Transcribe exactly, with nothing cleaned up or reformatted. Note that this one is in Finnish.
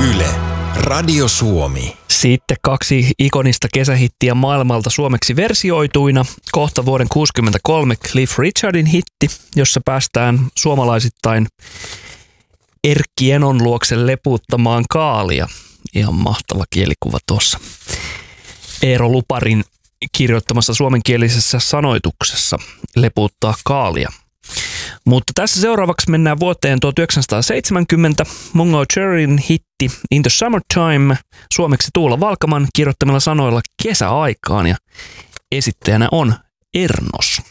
Yle, Radio Suomi. Sitten kaksi ikonista kesähittiä maailmalta suomeksi versioituina. Kohta vuoden kuusikymmentäkolme Cliff Richardin hitti, jossa päästään suomalaisittain Erkki Enon luokse lepuuttamaan kaalia. Ihan mahtava kielikuva tuossa. Eero Luparin kirjoittamassa suomenkielisessä sanoituksessa lepuuttaa kaalia. Mutta tässä seuraavaksi mennään vuoteen tuhatyhdeksänsataaseitsemänkymmentä. Mungo Jerryn hitti In the Summertime, suomeksi Tuula Valkaman kirjoittamilla sanoilla kesäaikaan, ja esittäjänä on Ernos.